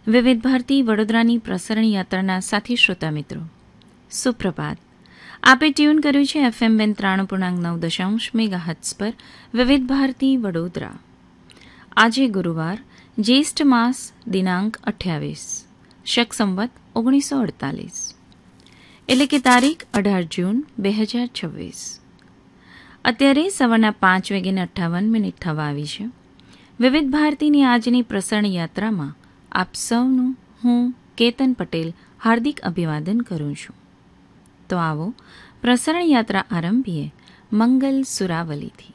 વિવિધ ભારતી વડોદરાની પ્રસરણ યાત્રાના સાથી શ્રોતા મિત્રો, સુપ્રભાત. આપે ટ્યુન કર્યું છે FM 93.9 મેગાહર્ટ્ઝ પર વિવિધ ભારતી વડોદરા. આજે ગુરુવાર, જ્યેષ્ઠ માસ, દિનાંક 28, શક સંવત 1948, એટલે કે તારીખ 18 જૂન 2026. અત્યારે સવારના 5:58 થવા આવી છે. વિવિધ ભારતીની આજની પ્રસરણ યાત્રામાં આપ સૌનું હું કેતન પટેલ હાર્દિક અભિવાદન કરું છું. તો આવો પ્રસરણ યાત્રા આરંભીએ મંગલ સુરાવલીથી.